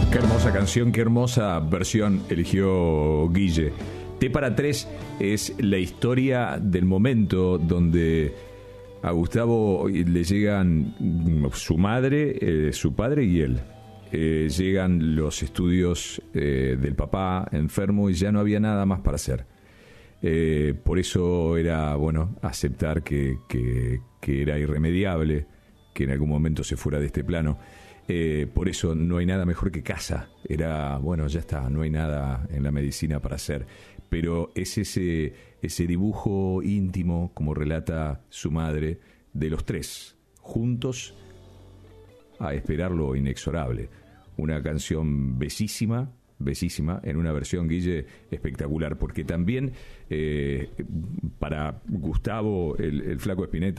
Qué hermosa canción, qué hermosa versión eligió Guille. T para tres es la historia del momento donde a Gustavo le llegan su madre, su padre y él. Llegan los estudios del papá enfermo y ya no había nada más para hacer. Por eso era, bueno, aceptar que era irremediable, que en algún momento se fuera de este plano. Por eso no hay nada mejor que casa. Era, bueno, ya está, no hay nada en la medicina para hacer. Pero es ese dibujo íntimo, como relata su madre, de los tres, juntos a esperar lo inexorable. Una canción bellísima, en una versión, Guille, espectacular, porque también para Gustavo, el Flaco Spinetta,